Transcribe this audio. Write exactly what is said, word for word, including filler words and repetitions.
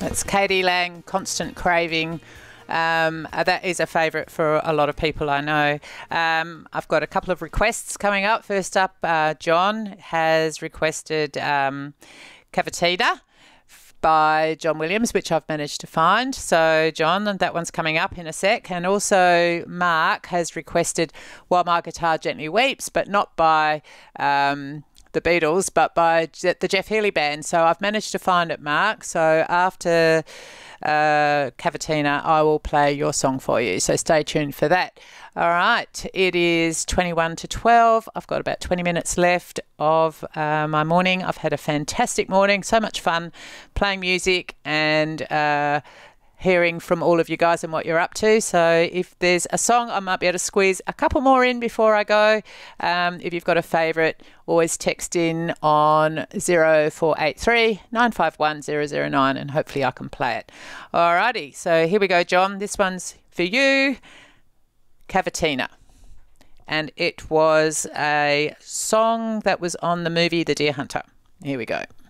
It's Katie Lang, Constant Craving. Um, uh, that is a favourite for a lot of people, I know. Um, I've got a couple of requests coming up. First up, uh, John has requested um, Cavatina by John Williams, which I've managed to find. So, John, that one's coming up in a sec. And also, Mark has requested While My Guitar Gently Weeps, but not by Um, the Beatles, but by the Jeff Healey Band. So I've managed to find it, Mark. So after uh, Cavatina, I will play your song for you. So stay tuned for that. All right. It is twenty-one to twelve. I've got about twenty minutes left of uh, my morning. I've had a fantastic morning. So much fun playing music and uh, hearing from all of you guys and what you're up to. So if there's a song, I might be able to squeeze a couple more in before I go. Um, if you've got a favourite, always text in on zero four eight three, nine five one, zero zero nine and hopefully I can play it. Alrighty, so here we go, John. This one's for you, Cavatina. And it was a song that was on the movie The Deer Hunter. Here we go.